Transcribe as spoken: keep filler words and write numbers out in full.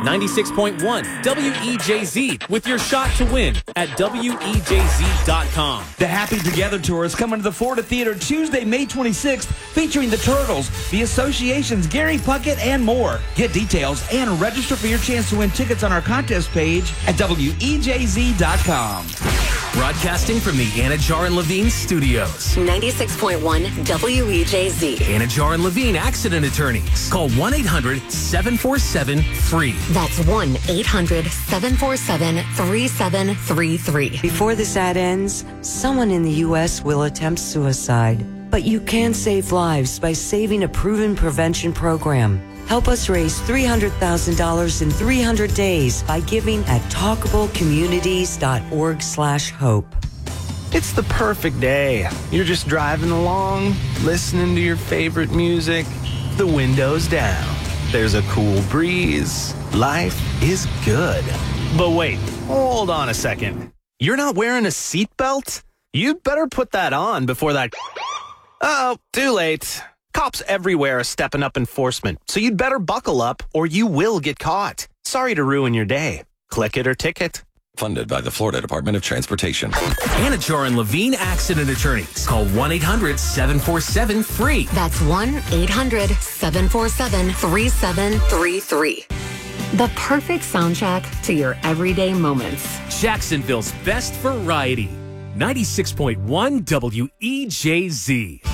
ninety-six point one W E J Z with your shot to win at W E J Z dot com. The Happy Together Tour is coming to the Florida Theater Tuesday, May twenty-sixth, featuring the Turtles, the Associations, Gary Puckett, and more. Get details and register for your chance to win tickets on our contest page at W E J Z dot com. Broadcasting from the Anajar and Levine Studios. ninety-six point one W E J Z. Anajar and Levine Accident Attorneys. Call one eight hundred seven four seven FREE. That's one eight hundred seven four seven three seven three three. Before this ad ends, someone in the U S will attempt suicide. But you can save lives by saving a proven prevention program. Help us raise three hundred thousand dollars in three hundred days by giving at talkablecommunities.org slash hope. It's the perfect day. You're just driving along, listening to your favorite music, the windows down. There's a cool breeze. Life is good. But wait, hold on a second. You're not wearing a seatbelt? You'd better put that on before that... Uh-oh, too late. Cops everywhere are stepping up enforcement, so you'd better buckle up or you will get caught. Sorry to ruin your day. Click it or ticket. Funded by the Florida Department of Transportation. Anajar and Levine Accident Attorneys. Call one eight hundred seven four seven FREE. That's one eight hundred seven four seven three seven three three. The perfect soundtrack to your everyday moments. Jacksonville's best variety. ninety-six point one W E J Z.